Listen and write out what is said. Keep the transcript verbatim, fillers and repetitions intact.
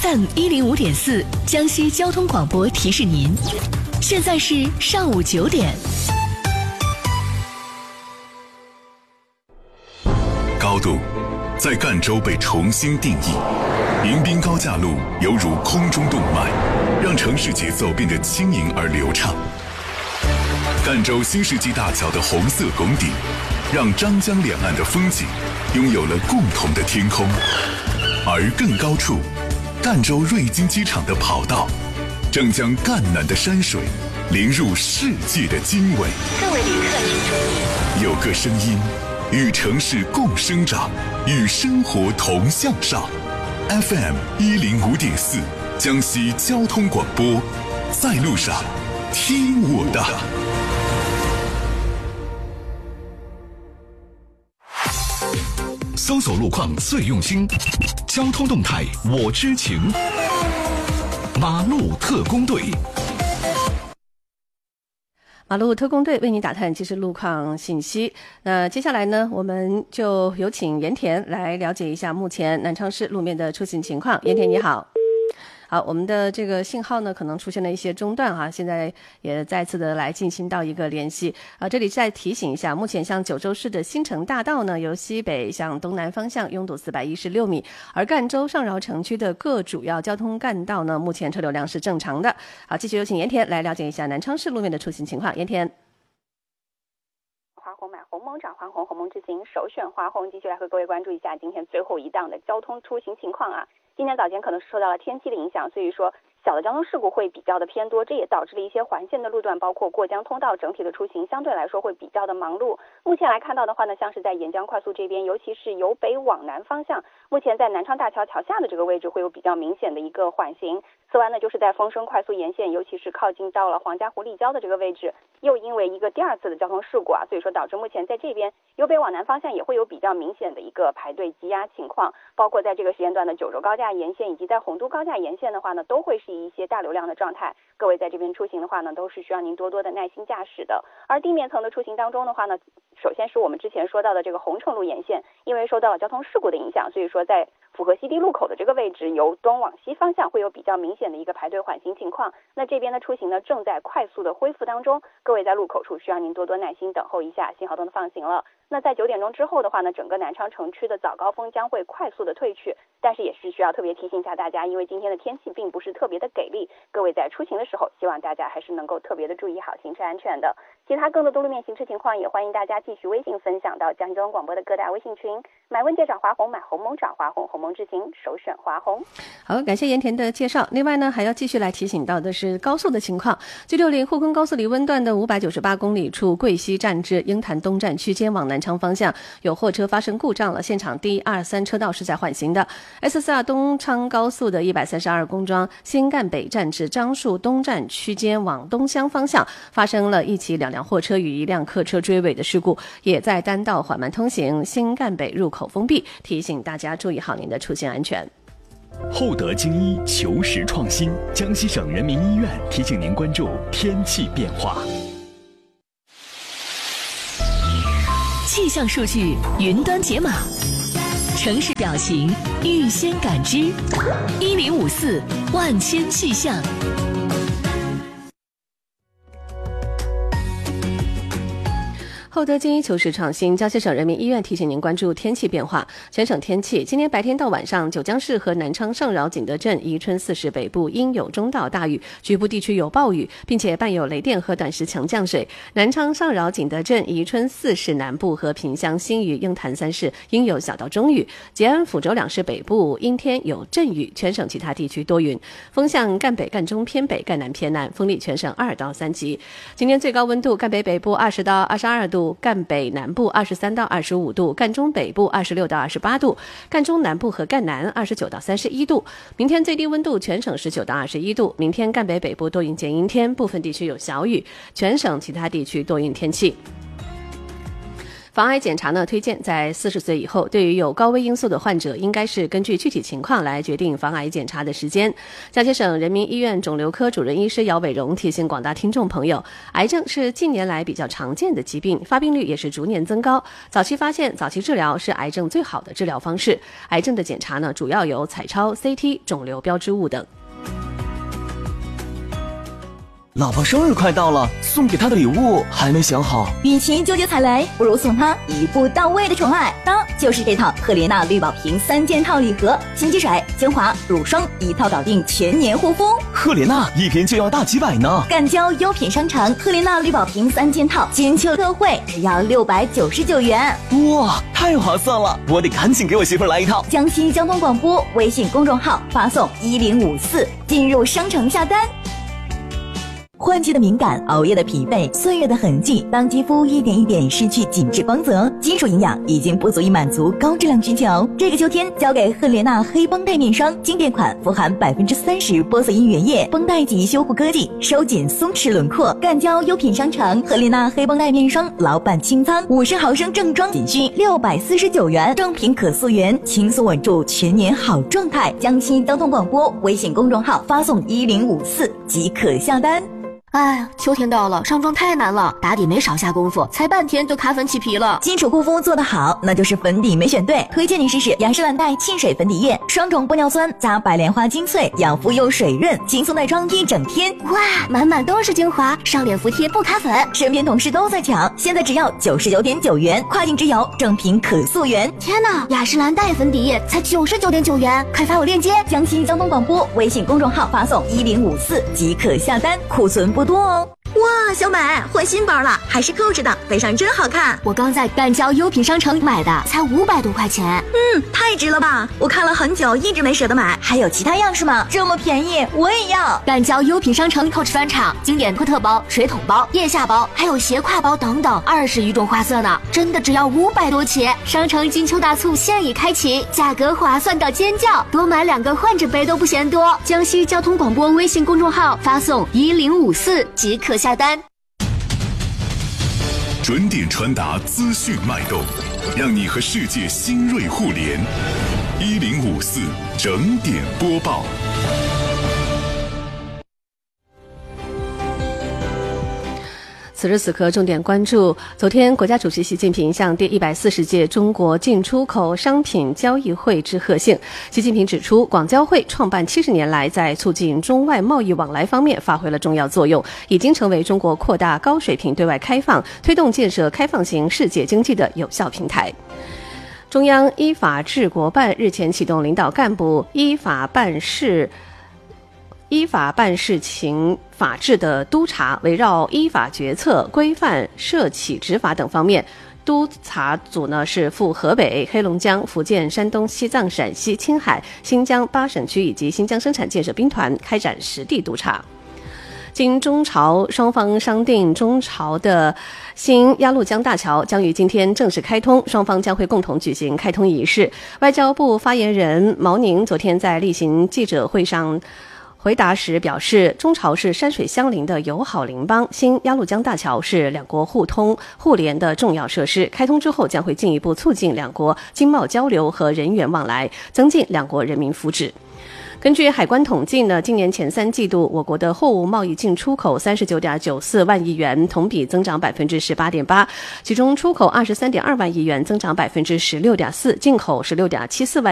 F M 一零五点四，江西交通广播提示您，现在是上午九点。 高度在赣州被重新定义，迎宾高架路犹如空中动脉，让城市节奏变得轻盈而流畅。赣州新世纪大桥的红色拱顶，让张江两岸的风景拥有了共同的天空。而更高处，赣州瑞金机场的跑道正将赣南的山水淋入世界的经纬。 各位旅客请注意， 有个声音与城市共生长，与生活同向上。F M 一零五点四，江西交通广播，在路上听我的。 搜索路况最用心，交通动态我知情。马路特工队。 马路特工队为你打探即时路况信息。那接下来呢，我们就有请盐田来了解一下目前南昌市路面的出行情况。盐田你好。好，我们的这个信号呢可能出现了一些中断哈，现在也再次的来进行到一个联系啊。这里再提醒一下，目前像九州市的新城大道呢，由西北向东南方向拥堵四百一十六米，而赣州上饶城区的各主要交通干道呢，目前车流量是正常的。好，继续有请盐田来了解一下南昌市路面的出行情况。盐田。 华虹买鸿蒙涨华虹，鸿蒙之行首选华虹。继续来和各位关注一下今天最后一档的交通出行情况啊。今天早间可能是受到了天气的影响，所以说小的交通事故会比较的偏多，这也导致了一些环线的路段，包括过江通道整体的出行相对来说会比较的忙碌。目前来看到的话呢，像是在沿江快速这边，尤其是由北往南方向，目前在南昌大桥桥下的这个位置会有比较明显的一个缓行。此外呢，就是在丰生快速沿线，尤其是靠近到了黄家湖立交的这个位置，又因为一个第二次的交通事故啊，所以说导致目前在这边由北往南方向也会有比较明显的一个排队积压情况，包括在这个时间段的九州高架沿线以及在洪都高架沿线的话呢，都会是一些大流量的状态。各位在这边出行的话呢，都是需要您多多的耐心驾驶的。而地面层的出行当中的话呢，首先是我们之前说到的这个红城路沿线，因为受到了交通事故的影响，所以说在府河西堤路口的这个位置，由东往西方向会有比较明显的一个排队缓行情况。那这边的出行呢，正在快速的恢复当中，各位在路口处需要您多多耐心等候一下，信号灯的放行了。那在九点钟之后的话呢，整个南昌城区的早高峰将会快速的退去，但是也是需要特别提醒一下大家，因为今天的天气并不是特别的给力，各位在出行的时候，希望大家还是能够特别的注意好行车安全的。其他更多的路面行车情况，也欢迎大家继续微信分享到江西交通广播的各大微信群。买问界找华虹，买鸿蒙找华虹，鸿蒙之行首选华虹。 好，感谢盐田的介绍。另外呢，还要继续来提醒到的是高速的情况。G 六十沪昆高速离温段的五百九十八公里处桂溪站至鹰潭东站区间往南昌方向，有货车发生故障了，现场第一、二、三车道是在缓行的。S 四 东昌高速的一百三十二公庄新赣北站至樟树东站区间往东乡方向发生了一起两辆货车与一辆客车追尾的事故，也在单道缓慢通行，新赣北入口封闭，提醒大家注意好您的出行安全。 厚德精医求实创新，江西省人民医院提醒您关注天气变化。 气象数据云端解码，城市表情预先感知，一零五四万千气象。 厚德精医求实创新，江西省人民医院提醒您关注天气变化。全省天气，今天白天到晚上，九江市和南昌上饶景德镇、宜春四市北部阴有中到大雨，局部地区有暴雨，并且伴有雷电和短时强降水。南昌上饶景德镇、宜春四市南部和萍乡新余、鹰潭三市应有小到中雨。吉安、抚州两市北部阴天有阵雨，全省其他地区多云。风向赣北、赣中偏北、赣南偏南，风力全省二到三级。今天最高温度，赣北北部二十到二十二度。赣北南部二十三到二十五度，赣中北部二十六到二十八度，赣中南部和赣南二十九到三十一度。明天最低温度全省十九到二十一度。明天赣北北部多云见阴天，部分地区有小雨，全省其他地区多云天气。 防癌检查呢，推荐在四十岁以后，对于有高危因素的患者，应该是根据具体情况来决定防癌检查的时间。江西省人民医院肿瘤科主任医师姚伟荣提醒广大听众朋友，癌症是近年来比较常见的疾病，发病率也是逐年增高。早期发现、早期治疗是癌症最好的治疗方式。癌症的检查呢，主要有彩超、C T、肿瘤标志物等。 老婆生日快到了，送给她的礼物还没想好。 与其纠结踩雷，不如送她一步到位的宠爱，当就是这套赫莲娜绿宝瓶三件套礼盒，洗洁水、精华、乳霜一套搞定全年护肤。 赫莲娜一瓶就要大几百呢。 赣胶优品商城赫莲娜绿宝瓶三件套金秋特惠，只要六百九十九元。 哇，太划算了，我得赶紧给我媳妇来一套。 江西交通广播微信公众号发送一零五四进入商城下单。换季的敏感，熬夜的疲惫，岁月的痕迹，当肌肤一点一点失去紧致光泽，金属营养已经不足以满足高质量需求。这个秋天交给赫莲娜黑绷带面霜，经典款富含百分之三十玻色因原液，绷带及修护科技，收紧松弛轮廓。赣胶优品商城赫莲娜黑绷带面霜老板清仓，五十毫升正装仅需六百四十九元，正品可溯源，轻松稳住全年好状态。江西交通广播微信公众号发送一零五四即可下单。 哎，秋天到了，上妆太难了，打底没少下功夫，才半天就卡粉起皮了。 基础护肤做得好，那就是粉底没选对。推荐你试试雅诗兰黛沁水粉底液，双种玻尿酸加白莲花精粹，养肤又水润，轻松带妆一整天。 哇，满满都是精华，上脸服帖不卡粉。 身边同事都在抢，现在只要九十九点九元，跨境直邮，正品可溯源。 天哪，雅诗兰黛粉底液才九十九点九元，快发我链接。 江西交通广播微信公众号发送一零五四即可下单，库存不多哦。哇，小美换新包了，还是扣着的，背上真好看。 我刚在赣胶优品商城买的，才五百多块钱。 嗯，太值了吧！我看了很久，一直没舍得买。还有其他样式吗？这么便宜，我也要。 赣胶优品商城 Coach 专场经典托特包、水桶包、腋下包，还有斜挎包等等，二十余种花色呢，真的只要五百多起。商城金秋大促现已开启，价格划算到尖叫，多买两个换着背都不嫌多。江西交通广播微信公众号发送一零五四即可下单。 准点传达资讯脉动，让你和世界新锐互联。一零五四整点播报。 此时此刻，重点关注：昨天，国家主席习近平向第一百四十届中国进出口商品交易会致贺信。习近平指出，广交会创办七十年来，在促进中外贸易往来方面发挥了重要作用，已经成为中国扩大高水平对外开放、推动建设开放型世界经济的有效平台。中央依法治国办日前启动领导干部依法办事。依法办事情法治的督查，围绕依法决策、规范、涉企执法等方面，督查组呢是赴河北、黑龙江、福建、山东、西藏、陕西、青海、新疆八省区以及新疆生产建设兵团开展实地督查。经中朝双方商定，中朝的新鸭绿江大桥将于今天正式开通，双方将会共同举行开通仪式。外交部发言人毛宁昨天在例行记者会上回答时表示，中朝是山水相邻的友好邻邦，新鸭绿江大桥是两国互通互联的重要设施，开通之后将会进一步促进两国经贸交流和人员往来，增进两国人民福祉。根据海关统计呢，今年前三季度我国的货物贸易进出口三十九点九四万亿元，同比增长百分之十八点八，其中出口二十三点二万亿元，增长百分之十六点四，进口十六点七四万